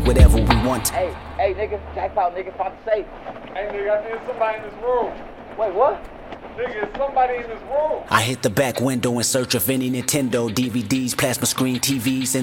whatever we want. Hey, nigga, jackpot, nigga, found the safe. Hey, nigga, I think somebody in this room. Wait, what? Nigga, it's somebody in this room. I hit the back window in search of any Nintendo DVDs, plasma screen TVs, and